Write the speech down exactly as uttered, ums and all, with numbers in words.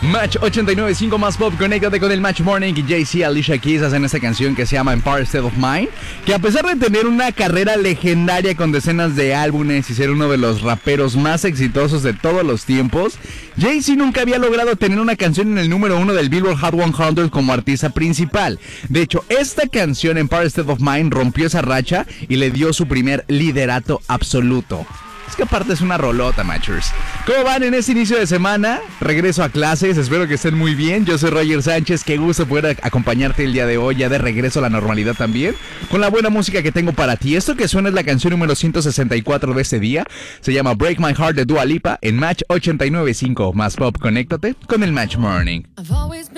Match ochenta y nueve punto cinco más pop, conéctate con el Match Morning y Jay-Z, Alicia Keys hacen esta canción que se llama Empire State of Mind, que a pesar de tener una carrera legendaria con decenas de álbumes y ser uno de los raperos más exitosos de todos los tiempos, Jay-Z nunca había logrado tener una canción en el número uno del Billboard Hot cien como artista principal. De hecho, esta canción Empire State of Mind rompió esa racha y le dio su primer liderato absoluto. Es que aparte es una rolota, Matchers. ¿Cómo van en este inicio de semana? Regreso a clases, espero que estén muy bien. Yo soy Roger Sánchez, qué gusto poder acompañarte el día de hoy, ya de regreso a la normalidad también, con la buena música que tengo para ti. Esto que suena es la canción número ciento sesenta y cuatro de este día. Se llama Break My Heart de Dua Lipa en Match ochenta y nueve punto cinco más pop. Conéctate con el Match Morning.